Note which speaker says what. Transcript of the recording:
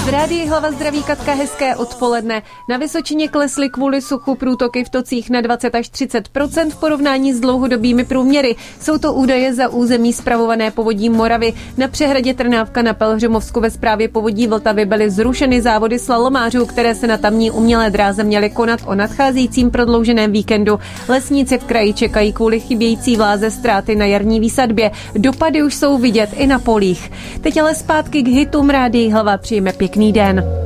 Speaker 1: Z Rádií Hlava zdraví Katka, hezké odpoledne. Na Vysočině klesly kvůli suchu průtoky v tocích na 20 až 30% v porovnání s dlouhodobými průměry. Jsou to údaje za území spravované Povodím Moravy. Na přehradě Trnávka na Pelhřimovsku ve správě Povodí Vltavy byly zrušeny závody slalomářů, které se na tamní umělé dráze měly konat o nadcházejícím prodlouženém víkendu. Lesníci v kraji čekají kvůli chybějící vláze ztráty na jarní výsadbě. Dopady už jsou vidět i na polích. Teď ale zpátky k hitům Rádií Hlava. Přijme pěkný den.